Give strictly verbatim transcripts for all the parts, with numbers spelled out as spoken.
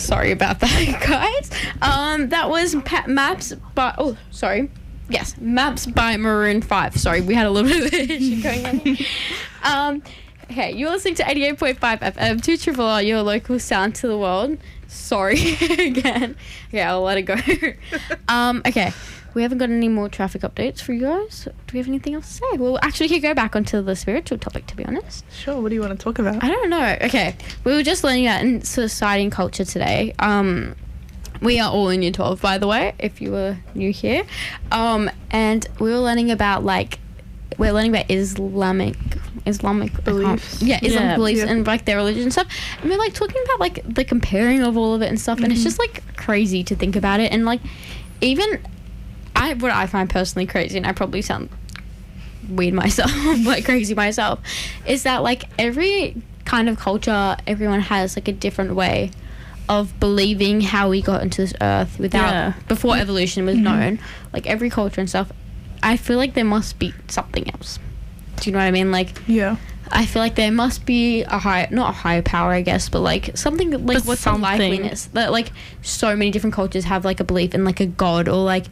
Sorry about that, guys. Um, that was pa- Maps by... Oh, sorry. Yes, Maps by Maroon five. Sorry, we had a little bit of an issue going on here. Um, okay, you're listening to eighty-eight point five F M, two Triple R, your local sound to the world. Sorry again. Okay, I'll let it go. um, okay, we haven't got any more traffic updates for you guys. Do we have anything else to say? Well, actually, we could go back onto the spiritual topic, to be honest. Sure, what do you want to talk about? I don't know. Okay, we were just learning that in society and culture today. Um... We are all in year twelve, by the way, if you were new here. Um, and we were learning about, like, we're learning about Islamic, Islamic beliefs. Yeah, Islamic Yeah, beliefs yeah. and, like, their religion and stuff. And we're, like, talking about, like, the comparing of all of it and stuff. Mm-hmm. And it's just, like, crazy to think about it. And, like, even, I what I find personally crazy, and I probably sound weird myself, like, crazy myself, is that, like, every kind of culture, everyone has, like, a different way of believing how we got into this earth without Yeah. before evolution was Mm-hmm. known, like every culture and stuff. I feel like there must be something else. Do you know what I mean? Like, Yeah. I feel like there must be a high, not a higher power, I guess, but like something like But what's something. the likeliness that like so many different cultures have like a belief in like a god or like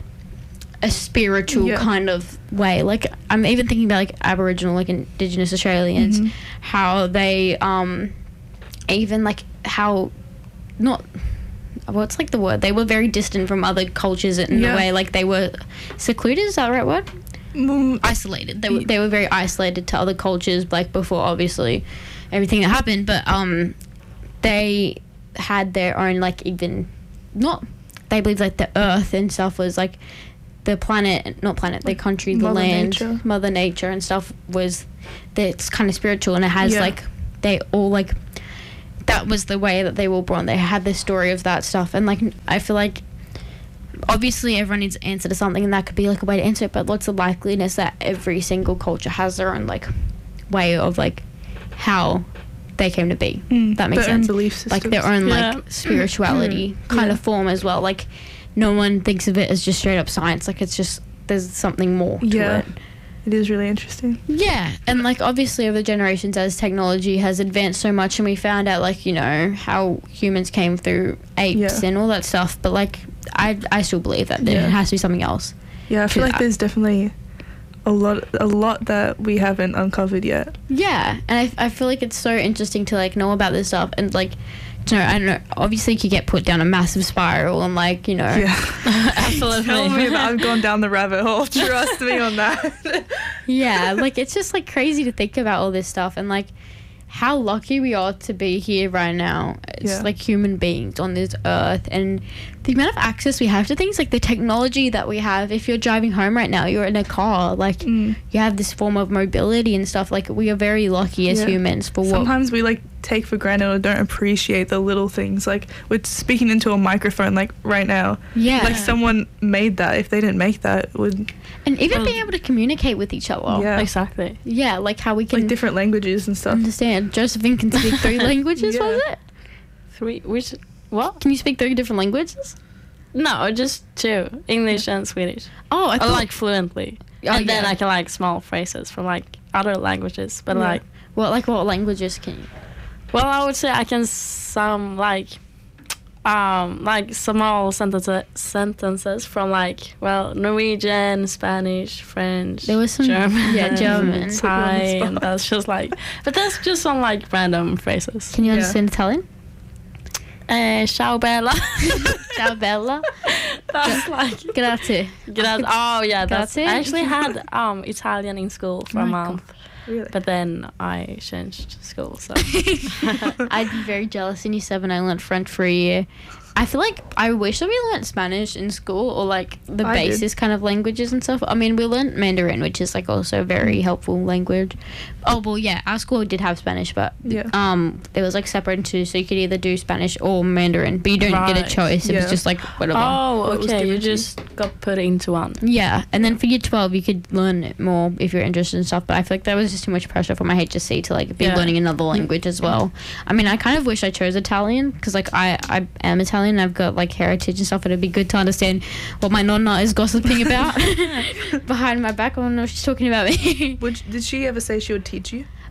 a spiritual Yeah. kind of way. Like I'm even thinking about like Aboriginal, like Indigenous Australians, Mhm. how they um even like how not what's like the word they were very distant from other cultures in Yeah. a way, like they were secluded, is that the right word? Mm, Isolated. They were they were very isolated to other cultures, like before obviously everything that happened, but um they had their own like even not they believed like the earth and stuff was like the planet, not planet, the country, the Mother land, Nature. Mother Nature and stuff was that's kind of spiritual, and it has Yeah. like they all like that was the way that they were born. They had this story of that stuff, and like I feel like obviously everyone needs an answer to something, and that could be like a way to answer it, but what's the likeliness that every single culture has their own like way of like how they came to be? Mm, That makes their own sense. belief systems. Like their own Yeah. like spirituality kind Yeah. of form as well. Like no one thinks of it as just straight up science. Like it's just there's something more to Yeah. it. It is really interesting. Yeah, and like obviously over generations as technology has advanced so much, and we found out like, you know, how humans came through apes Yeah. and all that stuff, but like I I still believe that there Yeah. has to be something else. Yeah, I feel to like that. there's definitely a lot a lot that we haven't uncovered yet. Yeah, and I, I feel like it's so interesting to like know about this stuff, and like, you know, I don't know, obviously you could get put down a massive spiral and like, you know. Yeah. Absolutely. Tell me that I've gone down the rabbit hole. Trust me on that. Yeah, like it's just like crazy to think about all this stuff, and like how lucky we are to be here right now. It's Yeah. like human beings on this earth, and the amount of access we have to things, like the technology that we have. If you're driving home right now, you're in a car, like Mm. you have this form of mobility and stuff. Like we are very lucky as Yeah. humans for what. Sometimes we like take for granted or don't appreciate the little things. Like we're speaking into a microphone like right now. Yeah. Like someone made that. If they didn't make that, it would And even Well- being able to communicate with each other. Yeah. Exactly. Yeah, like how we can like different languages and stuff. understand. Josephine can speak three languages, Yeah. was it? Three. Which? What? Can you speak three different languages? No, just two. English and Swedish. Oh, I I thought like fluently. Oh, and then yeah. I can like small phrases from like other languages. But Yeah. like, What like what languages can you? well, I would say I can some like, um, like small sentences sentences from like well Norwegian, Spanish, French, There was some- German, yeah, German. Thai, Put you on the and spot. that's just like, but that's just some like random phrases. Can you Yeah. understand Italian? Eh, ciao bella. Ciao bella. That's like. Grazie. Gra- oh yeah, that's. Grazie. I actually had um Italian in school for Oh a my month, Really? but then I changed school. So I'd be very jealous in year seven. I learned French for a year. I feel like I wish that we learnt Spanish in school, or like the I did. basis kind of languages and stuff. I mean, we learnt Mandarin, which is like also a very helpful language. Oh well, yeah, our school did have Spanish, but Yeah. um, it was like separate into, so you could either do Spanish or Mandarin, but you don't get a Right. choice. It was Yeah. just like whatever. oh, What was okay, you given to you? just got put into one. Yeah, and then for year twelve, you could learn it more if you're interested in stuff. But I feel like that was just too much pressure for my H S C to like be Yeah. learning another language as well. I mean, I kind of wish I chose Italian because like I I am Italian. I've got like heritage and stuff. But it'd be good to understand what my nonna is gossiping about behind my back. I don't know if she's talking about me. Would, did she ever say she would teach you?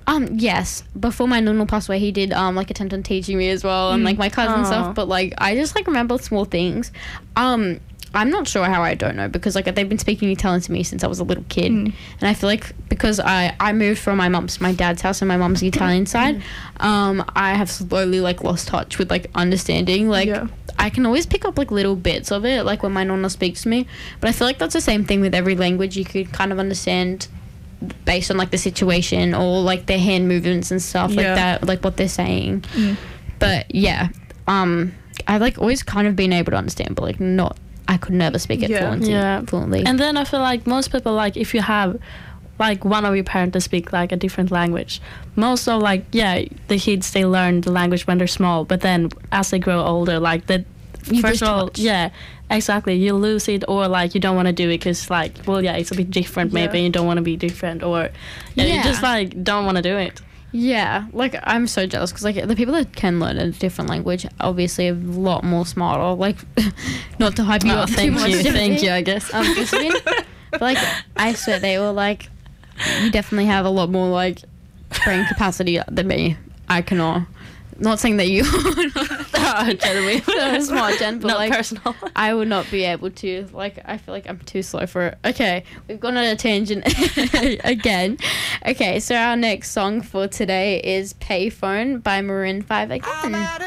Um, yes. Before my nunu passed away, he did um like attempt on teaching me as well, and Mm. like my cousin and Aw. stuff. But like I just like remember small things. Um, I'm not sure how I don't know because like they've been speaking Italian to me since I was a little kid, Mm. and I feel like because I I moved from my mum's my dad's house and my mum's Italian side, um, I have slowly like lost touch with like understanding. Like Yeah. I can always pick up like little bits of it, like when my nonna speaks to me. But I feel like that's the same thing with every language. You could kind of understand based on like the situation or like their hand movements and stuff like Yeah. that, like what they're saying. Mm. But yeah, um, I like always kind of been able to understand, but like not. I could never speak it Yeah. fluently. Yeah. fluently. And then I feel like most people, like if you have like one of your parents to speak like a different language, most of like yeah the kids they learn the language when they're small, but then as they grow older, like the You first lose of all touch. yeah exactly you lose it, or like you don't want to do it because like well yeah it's a bit different maybe, Yeah. you don't want to be different, or yeah, you Yeah. just like don't want to do it. Yeah, like I'm so jealous because like the people that can learn a different language obviously are a lot more smarter. Like, not to hype you Oh, up too thank much. you, Jeffy. thank you, I guess. Um, Josephine. But like I swear they were like, you definitely have a lot more like brain capacity than me. I cannot. Not saying that you Oh, Jeremy. are smart, Jen, but Not like personal. I would not be able to. Like, I feel like I'm too slow for it. Okay, we've gone on a tangent again. Okay, so our next song for today is Payphone by Maroon five again.